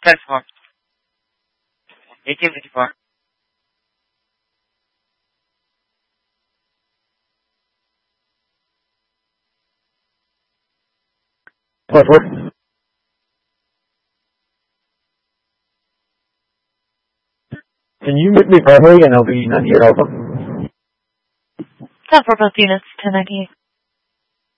10-4. 1854. What? Can you meet me for Hagen? I'll be 98 Alpha. 10-4 both units, 1098.